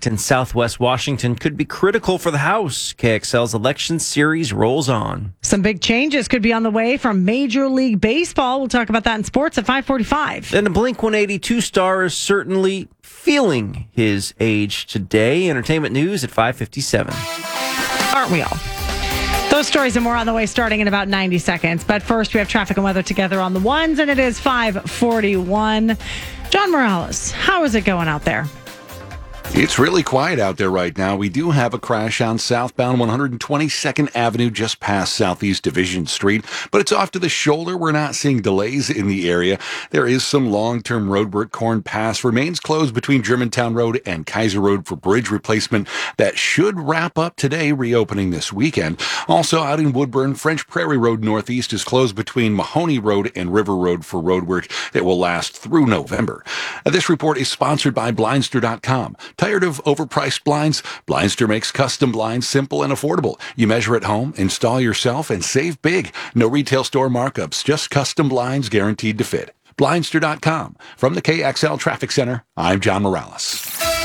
conflict in southwest Washington could be critical for the House. KXL's election series rolls on. Some big changes could be on the way from Major League Baseball. We'll talk about that in sports at 5:45. Then a Blink-182 star is certainly feeling his age today. Entertainment news at 5:57. Aren't we all? Those stories and more on the way starting in about 90 seconds. But first, we have traffic and weather together on the ones, and it is 5:41. John Morales, how is it going out there? It's really quiet out there right now. We do have a crash on southbound 122nd Avenue just past Southeast Division Street, but it's off to the shoulder. We're not seeing delays in the area. There is some long-term road work. Corn Pass remains closed between Germantown Road and Kaiser Road for bridge replacement. That should wrap up today, reopening this weekend. Also out in Woodburn, French Prairie Road Northeast is closed between Mahoney Road and River Road for road work that will last through November. This report is sponsored by Blindster.com. Tired of overpriced blinds? Blindster makes custom blinds simple and affordable. You measure at home, install yourself, and save big. No retail store markups, just custom blinds guaranteed to fit. Blindster.com. From the KXL Traffic Center, I'm John Morales.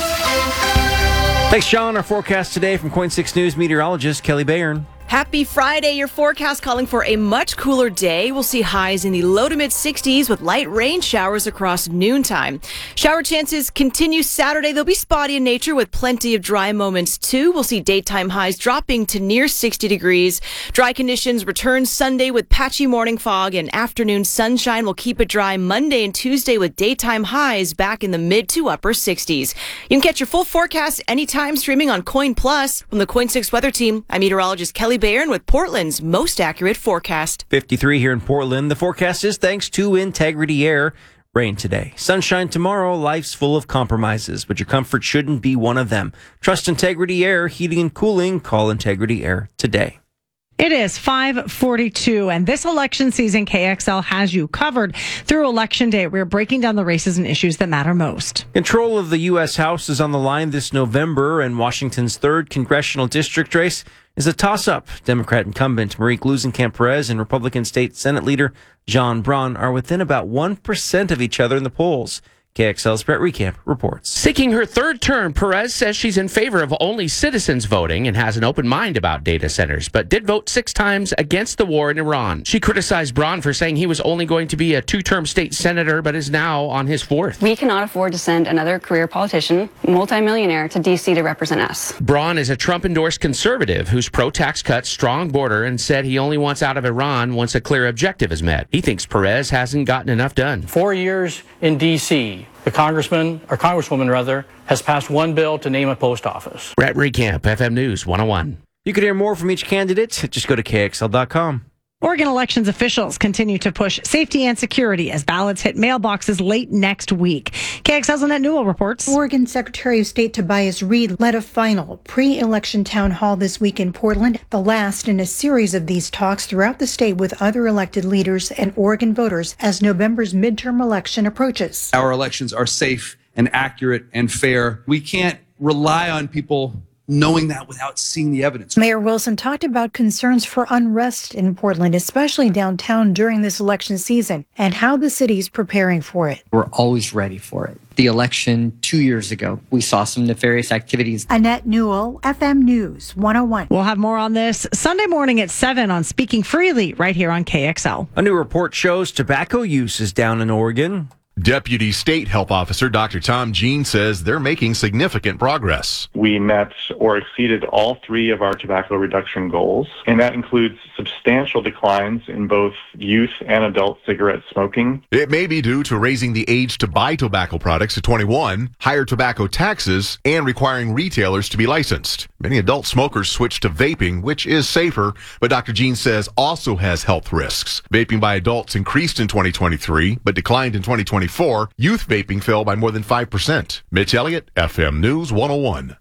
Thanks, John. Our forecast today from KOIN 6 News meteorologist Kelly Bayern. Happy Friday. Your forecast calling for a much cooler day. We'll see highs in the low to mid 60s with light rain showers across noontime. Shower chances continue Saturday. They'll be spotty in nature with plenty of dry moments too. We'll see daytime highs dropping to near 60 degrees. Dry conditions return Sunday with patchy morning fog, and afternoon sunshine will keep it dry Monday and Tuesday with daytime highs back in the mid to upper 60s. You can catch your full forecast anytime streaming on KOIN Plus. From the KOIN 6 weather team, I'm meteorologist Kelly Bayern with Portland's most accurate forecast. 53 here in Portland. The forecast is thanks to Integrity Air. Rain today. Sunshine tomorrow. Life's full of compromises, but your comfort shouldn't be one of them. Trust Integrity Air. Heating and cooling. Call Integrity Air today. It is 5:42, and this election season, KXL has you covered through Election Day. We're breaking down the races and issues that matter most. Control of the U.S. House is on the line this November, and Washington's 3rd congressional district race is a toss-up. Democrat incumbent Marie Gluesenkamp-Perez and Republican State Senate leader John Braun are within about 1% of each other in the polls. KXL's Brett Recamp reports. Seeking her 3rd term, Perez says she's in favor of only citizens voting and has an open mind about data centers, but did vote 6 times against the war in Iran. She criticized Braun for saying he was only going to be a 2-term state senator, but is now on his 4th. We cannot afford to send another career politician, multimillionaire, to D.C. to represent us. Braun is a Trump-endorsed conservative who's pro-tax cuts, strong border, and said he only wants out of Iran once a clear objective is met. He thinks Perez hasn't gotten enough done. 4 years in D.C., the congresswoman, has passed one bill to name a post office. Brett Recamp, FM News 101. You can hear more from each candidate. Just go to KXL.com. Oregon elections officials continue to push safety and security as ballots hit mailboxes late next week. KXL's Annette Newell reports. Oregon Secretary of State Tobias Read led a final pre-election town hall this week in Portland, the last in a series of these talks throughout the state with other elected leaders and Oregon voters as November's midterm election approaches. Our elections are safe and accurate and fair. We can't rely on people knowing that without seeing the evidence. Mayor Wilson talked about concerns for unrest in Portland, especially downtown during this election season, and how the city's preparing for it. We're always ready for it. The election 2 years ago, we saw some nefarious activities. Annette Newell, FM News 101. We'll have more on this Sunday morning at 7 on Speaking Freely right here on KXL. A new report shows tobacco use is down in Oregon. Deputy State Health Officer Dr. Tom Jean says they're making significant progress. We met or exceeded all 3 of our tobacco reduction goals, and that includes substantial declines in both youth and adult cigarette smoking. It may be due to raising the age to buy tobacco products to 21, higher tobacco taxes, and requiring retailers to be licensed. Many adult smokers switch to vaping, which is safer, but Dr. Jean says also has health risks. Vaping by adults increased in 2023, but declined in 2024. Youth vaping fell by more than 5%. Mitch Elliott, FM News 101.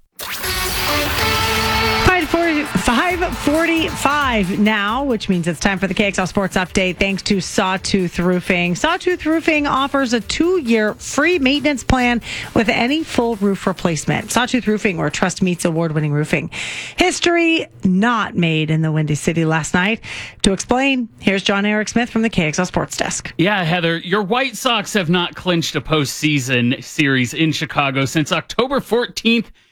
5:45 now, which means it's time for the KXL Sports Update. Thanks to Sawtooth Roofing. Sawtooth Roofing offers a 2-year free maintenance plan with any full roof replacement. Sawtooth Roofing, where trust meets award-winning roofing. History not made in the Windy City last night. To explain, here's John Eric Smith from the KXL Sports Desk. Yeah, Heather, your White Sox have not clinched a postseason series in Chicago since October 14th,